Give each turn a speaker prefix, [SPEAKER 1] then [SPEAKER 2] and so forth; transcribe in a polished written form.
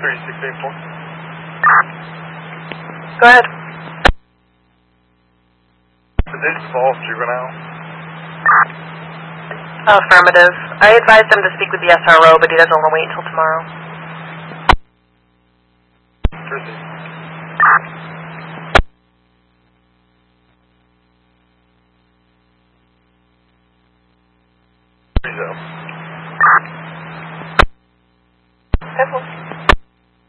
[SPEAKER 1] 3684.
[SPEAKER 2] Go ahead.
[SPEAKER 1] This is all juvenile.
[SPEAKER 2] Affirmative. I advised him to speak with the SRO, but he doesn't want to wait until tomorrow.
[SPEAKER 1] Proceed.
[SPEAKER 2] Simple.